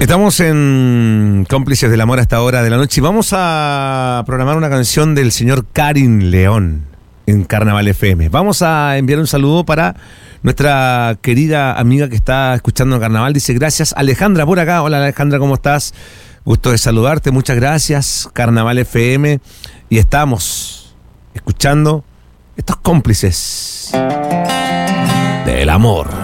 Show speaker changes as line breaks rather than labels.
Estamos en Cómplices del Amor a esta hora de la noche y vamos a programar una canción del señor Karin León en Carnaval FM. Vamos a enviar un saludo para nuestra querida amiga que está escuchando el Carnaval. Dice, gracias, Alejandra por acá. Hola Alejandra, ¿cómo estás? Gusto de saludarte, muchas gracias. Carnaval FM. Y estamos escuchando estos cómplices del amor.